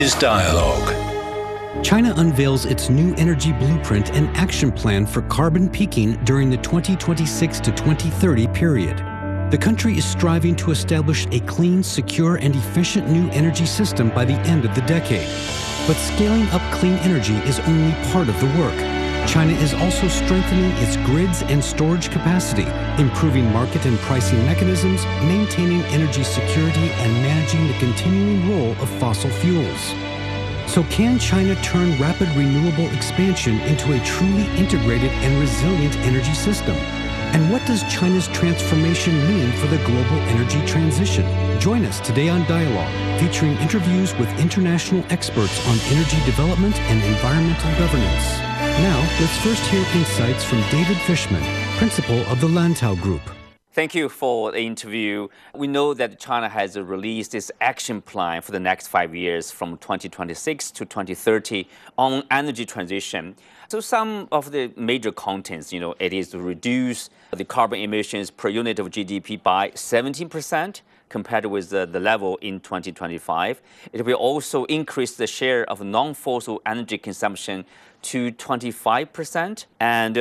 is Dialogue. China unveils its new energy blueprint and action plan for carbon peaking during the 2026 to 2030 period. The country is striving to establish a clean, secure, and efficient new energy system by the end of the decade. But scaling up clean energy is only part of the work. China is also strengthening its grids and storage capacity, improving market and pricing mechanisms, maintaining energy security, and managing the continuing role of fossil fuels. So can China turn rapid renewable expansion into a truly integrated and resilient energy system? And what does China's transformation mean for the global energy transition? Join us today on Dialogue, featuring interviews with international experts on energy development and environmental governance. Now, let's first hear insights from David Fishman, principal of the Lantau Group. Thank you for the interview. We know that China has released its action plan for the next 5 years from 2026 to 2030 on energy transition. So some of the major contents, it is to reduce the carbon emissions per unit of GDP by 17% compared with the level in 2025. It will also increase the share of non-fossil energy consumption to 25%. And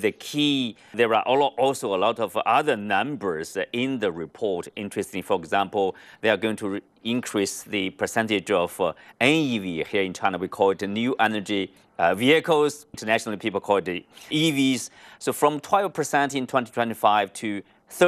there are also a lot of other numbers in the report. Interesting, for example, they are going to increase the percentage of NEV. Here in China, we call it new energy vehicles. Internationally, people call it EVs. So from 12% in 2025 to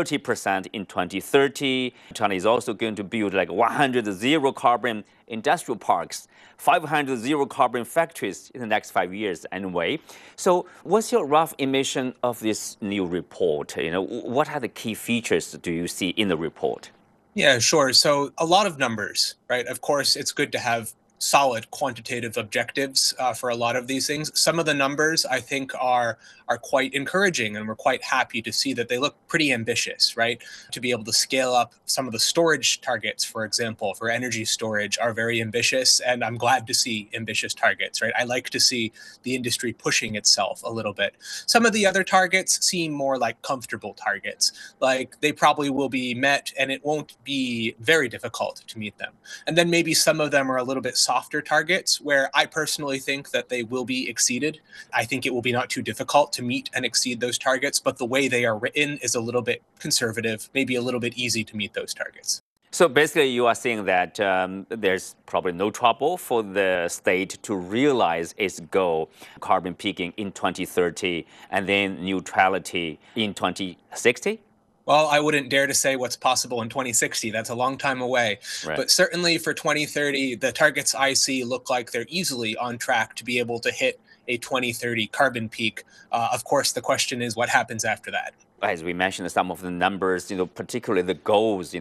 30% in 2030. China is also going to build like 100 zero carbon industrial parks, 500 zero carbon factories in the next 5 years anyway. So what's your rough emission of this new report? What are the key features do you see in the report? Yeah, sure. So a lot of numbers, right? Of course, it's good to have solid quantitative objectives for a lot of these things. Some of the numbers I think are quite encouraging, and we're quite happy to see that they look pretty ambitious, right? To be able to scale up some of the storage targets, for example, for energy storage are very ambitious, and I'm glad to see ambitious targets, right? I like to see the industry pushing itself a little bit. Some of the other targets seem more like comfortable targets, like they probably will be met and it won't be very difficult to meet them. And then maybe some of them are a little bit softer targets where I personally think that they will be exceeded. I think it will be not too difficult to meet and exceed those targets, but the way they are written is a little bit conservative, maybe a little bit easy to meet those targets. So basically, you are saying that there's probably no trouble for the state to realize its goal, carbon peaking in 2030, and then neutrality in 2060? Well, I wouldn't dare to say what's possible in 2060. That's a long time away. Right. But certainly for 2030, the targets I see look like they're easily on track to be able to hit a 2030 carbon peak. Of course, the question is what happens after that? As we mentioned, some of the numbers, particularly the goals,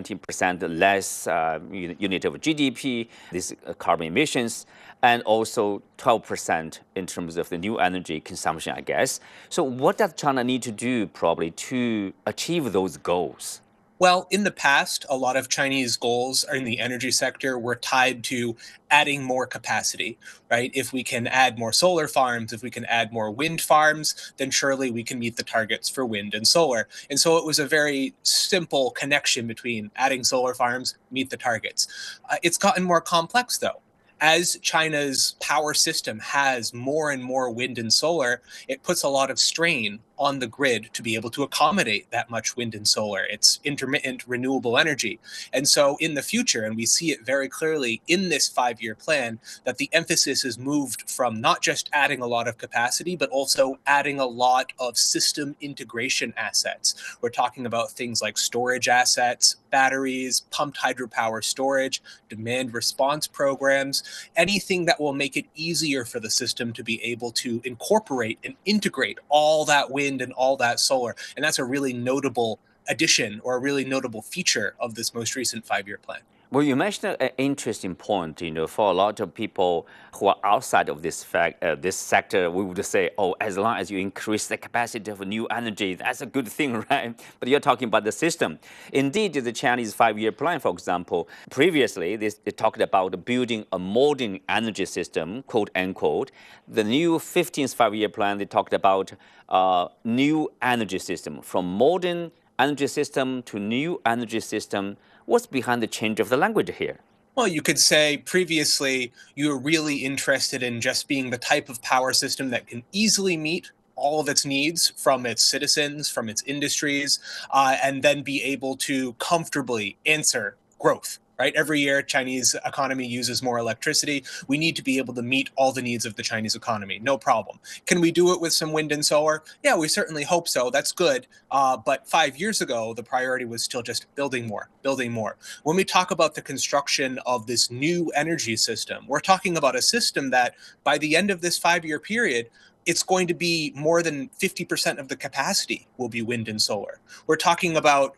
17% less unit of GDP, these carbon emissions, and also 12% in terms of the new energy consumption, I guess. So what does China need to do probably to achieve those goals? Well, in the past, a lot of Chinese goals in the energy sector were tied to adding more capacity, right? If we can add more solar farms, if we can add more wind farms, then surely we can meet the targets for wind and solar. And so it was a very simple connection between adding solar farms, meet the targets. It's gotten more complex, though. As China's power system has more and more wind and solar, it puts a lot of strain on the grid to be able to accommodate that much wind and solar. It's intermittent renewable energy. And so in the future, and we see it very clearly in this 5-year plan, that the emphasis is moved from not just adding a lot of capacity, but also adding a lot of system integration assets. We're talking about things like storage assets, batteries, pumped hydropower storage, demand response programs, anything that will make it easier for the system to be able to incorporate and integrate all that wind and all that solar. And that's a really notable addition or a really notable feature of this most recent 5-year plan. Well, you mentioned an interesting point. For a lot of people who are outside of this sector, we would say, oh, as long as you increase the capacity of new energy, that's a good thing, right? But you're talking about the system. Indeed, the Chinese 5-year plan, for example, previously they talked about building a modern energy system, quote unquote. The new 15th 5-year plan, they talked about new energy system, from modern energy system to new energy system. What's behind the change of the language here? Well, you could say previously you were really interested in just being the type of power system that can easily meet all of its needs from its citizens, from its industries, and then be able to comfortably answer growth. Right? Every year, Chinese economy uses more electricity. We need to be able to meet all the needs of the Chinese economy. No problem. Can we do it with some wind and solar? Yeah, we certainly hope so. That's good. But 5 years ago, the priority was still just building more, building more. When we talk about the construction of this new energy system, we're talking about a system that by the end of this 5 year period, it's going to be more than 50% of the capacity will be wind and solar. We're talking about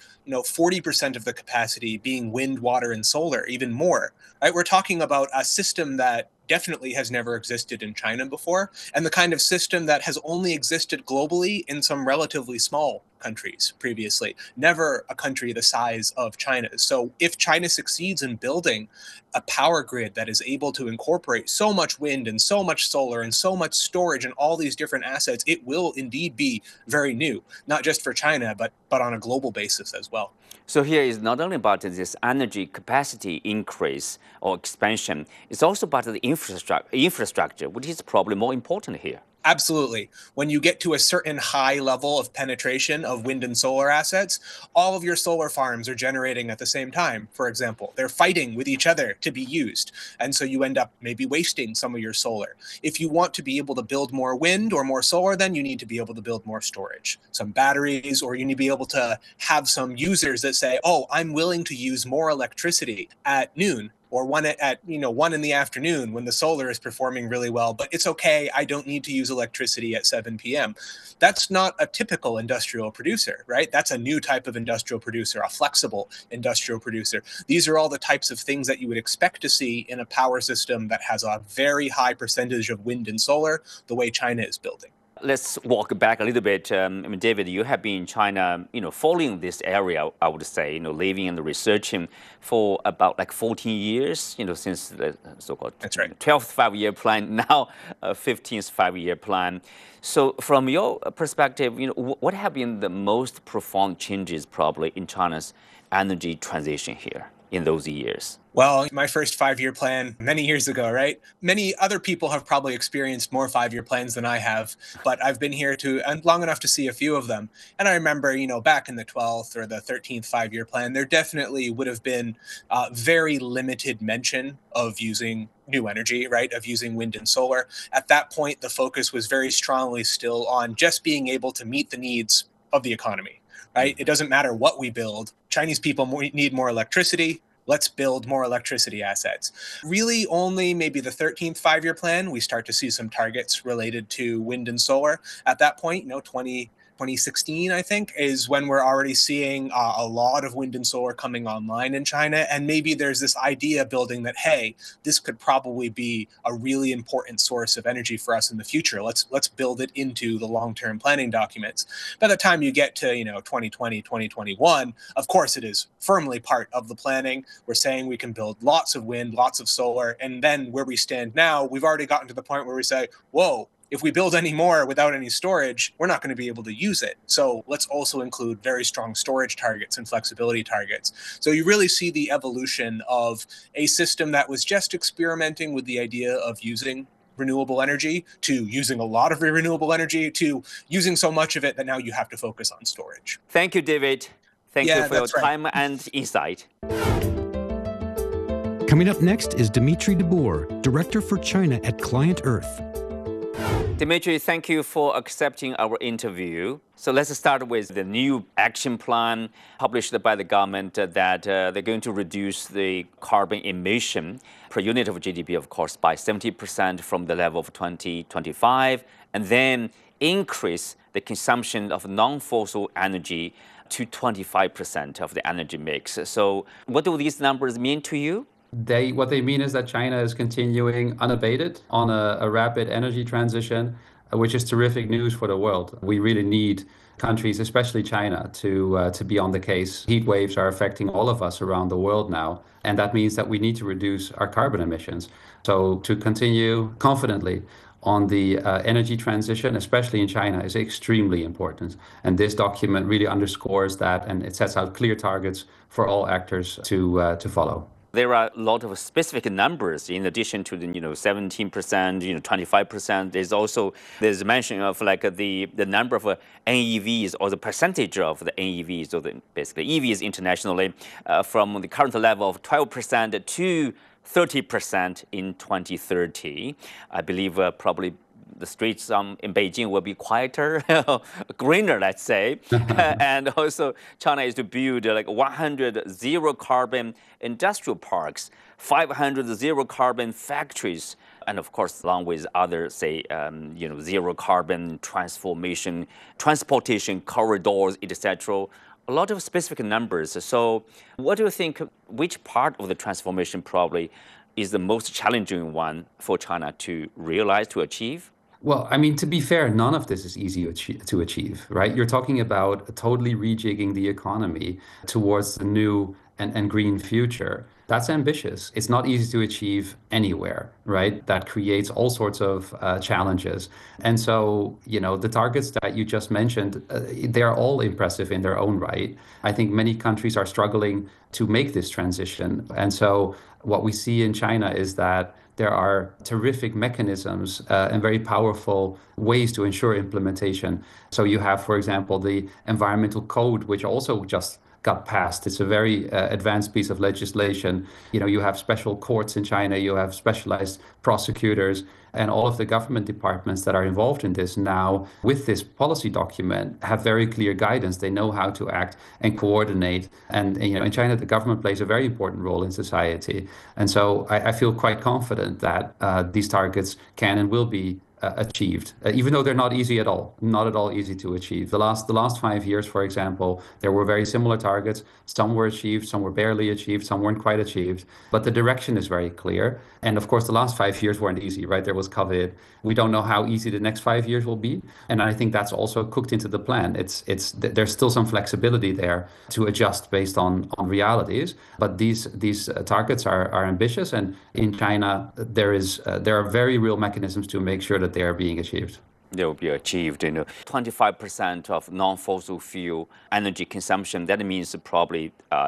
40% of the capacity being wind, water, and solar, even more. Right? We're talking about a system that definitely has never existed in China before, and the kind of system that has only existed globally in some relatively small countries previously, never a country the size of China. So if China succeeds in building a power grid that is able to incorporate so much wind and so much solar and so much storage and all these different assets, it will indeed be very new, not just for China, but on a global basis as well. So here is not only about this energy capacity increase or expansion, it's also about the infrastructure, which is probably more important here. Absolutely. When you get to a certain high level of penetration of wind and solar assets, all of your solar farms are generating at the same time, for example. They're fighting with each other to be used. And so you end up maybe wasting some of your solar. If you want to be able to build more wind or more solar, then you need to be able to build more storage, some batteries, or you need to be able to have some users that say, oh, I'm willing to use more electricity at noon or one at 1 in the afternoon when the solar is performing really well, but it's okay, I don't need to use electricity at 7 p.m. That's not a typical industrial producer, right? That's a new type of industrial producer, a flexible industrial producer. These are all the types of things that you would expect to see in a power system that has a very high percentage of wind and solar, the way China is building. Let's walk back a little bit. David, you have been in China, following this area, I would say, living and researching for about like 14 years, since the so-called That's right. 12th five-year plan, now 15th five-year plan. So from your perspective, what have been the most profound changes probably in China's energy transition here in those years? Well, my first 5 year plan many years ago, right? Many other people have probably experienced more 5 year plans than I have, but I've been here and long enough to see a few of them. And I remember, back in the 12th or the 13th 5 year plan, there definitely would have been very limited mention of using new energy, right? Of using wind and solar. At that point, the focus was very strongly still on just being able to meet the needs of the economy, right? It doesn't matter what we build. Chinese people need more electricity. Let's build more electricity assets. Really only maybe the 13th 5 year plan, we start to see some targets related to wind and solar. At that point, 2016, I think, is when we're already seeing a lot of wind and solar coming online in China. And maybe there's this idea building that, hey, this could probably be a really important source of energy for us in the future. Let's build it into the long-term planning documents. By the time you get to 2020, 2021, of course it is firmly part of the planning. We're saying we can build lots of wind, lots of solar. And then where we stand now, we've already gotten to the point where we say, whoa, if we build any more without any storage, we're not going to be able to use it. So let's also include very strong storage targets and flexibility targets. So you really see the evolution of a system that was just experimenting with the idea of using renewable energy to using a lot of renewable energy to using so much of it that now you have to focus on storage. Thank you, David. Thank you for your time and insight. Coming up next is Dimitri de Boer, Director for China at Client Earth. Dimitri, thank you for accepting our interview. So let's start with the new action plan published by the government that they're going to reduce the carbon emission per unit of GDP, of course, by 70% from the level of 2025, and then increase the consumption of non-fossil energy to 25% of the energy mix. So what do these numbers mean to you? What they mean is that China is continuing unabated on a rapid energy transition, which is terrific news for the world. We really need countries, especially China, to be on the case. Heat waves are affecting all of us around the world now, and that means that we need to reduce our carbon emissions. So to continue confidently on the energy transition, especially in China, is extremely important. And this document really underscores that, and it sets out clear targets for all actors to follow. There are a lot of specific numbers in addition to the 17%, 25%. There's mention of like the number of NEVs or the percentage of the NEVs or basically EVs internationally from the current level of 12% to 30% in 2030. I believe probably the streets in Beijing will be quieter, greener, let's say. And also, China is to build like 100 zero carbon industrial parks, 500 zero carbon factories, and of course, along with other, say, zero carbon transformation, transportation corridors, etc. A lot of specific numbers. So, what do you think? Which part of the transformation probably is the most challenging one for China to realize, to achieve? Well, I mean, to be fair, none of this is easy to achieve, right? You're talking about totally rejigging the economy towards the new and green future. That's ambitious. It's not easy to achieve anywhere, right? That creates all sorts of challenges. And so, the targets that you just mentioned, they're all impressive in their own right. I think many countries are struggling to make this transition. And so what we see in China is that there are terrific mechanisms and very powerful ways to ensure implementation. So you have, for example, the environmental code, which also just got passed. It's a very advanced piece of legislation. You have special courts in China, you have specialized prosecutors, and all of the government departments that are involved in this now with this policy document have very clear guidance. They know how to act and coordinate. And in China, the government plays a very important role in society. And so I feel quite confident that these targets can and will be achieved, even though they're not easy at all, not at all easy to achieve. The last 5 years, for example, there were very similar targets. Some were achieved, some were barely achieved, some weren't quite achieved, but the direction is very clear. And of course, the last 5 years weren't easy, right? There was COVID. We don't know how easy the next 5 years will be. And I think that's also cooked into the plan. There's still some flexibility there to adjust based on realities. But these targets are ambitious. And in China, there are very real mechanisms to make sure that they are being achieved. They will be achieved. 25% of non-fossil fuel energy consumption. That means probably,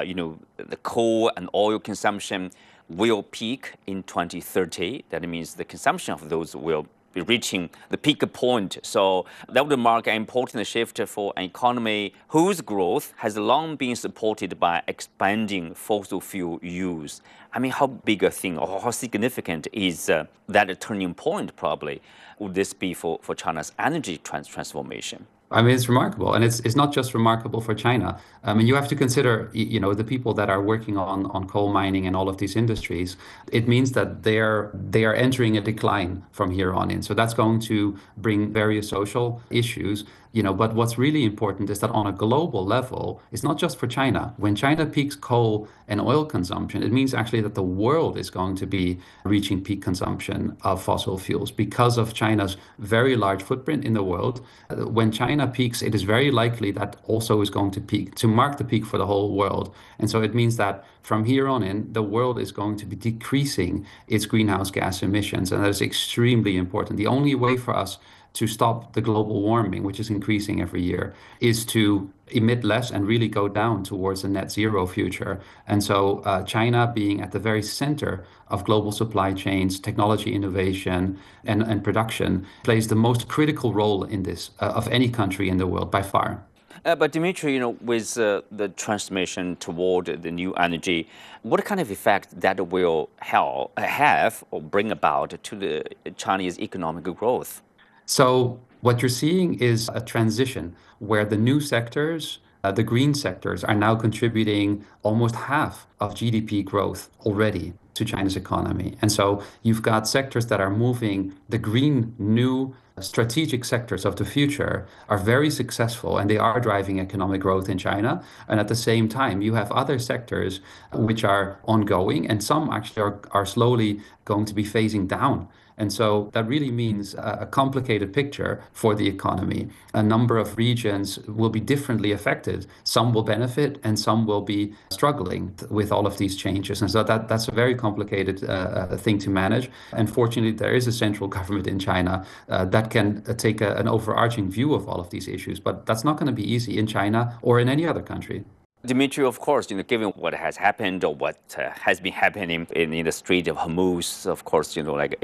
the coal and oil consumption will peak in 2030. That means the consumption of those will be reaching the peak point. So that would mark an important shift for an economy whose growth has long been supported by expanding fossil fuel use. I mean, how big a thing or how significant is that turning point probably would this be for China's energy transformation? I mean, it's remarkable. And it's not just remarkable for China. I mean, you have to consider, the people that are working on coal mining and all of these industries. It means that they are entering a decline from here on in. So that's going to bring various social issues. But what's really important is that on a global level, it's not just for China. When China peaks coal and oil consumption, it means actually that the world is going to be reaching peak consumption of fossil fuels because of China's very large footprint in the world. When China peaks, it is very likely that also is going to peak, to mark the peak for the whole world. And so it means that from here on in, the world is going to be decreasing its greenhouse gas emissions. And that is extremely important. The only way for us to stop the global warming, which is increasing every year, is to emit less and really go down towards a net zero future. And so China being at the very center of global supply chains, technology innovation, and production plays the most critical role in this of any country in the world by far. But Dimitri, with the transformation toward the new energy, what kind of effect that will have or bring about to the Chinese economic growth? So what you're seeing is a transition where the new sectors, the green sectors, are now contributing almost half of GDP growth already to China's economy. And so you've got sectors that are moving. The green new strategic sectors of the future are very successful, and they are driving economic growth in China. And at the same time, you have other sectors which are ongoing, and some actually are slowly going to be phasing down. And so that really means a complicated picture for the economy. A number of regions will be differently affected. Some will benefit and some will be struggling with all of these changes. And so that's a very complicated thing to manage. And fortunately, there is a central government in China that can take an overarching view of all of these issues. But that's not going to be easy in China or in any other country. Dimitri, of course, given what has happened or what has been happening in the Strait of Hormuz, of course, like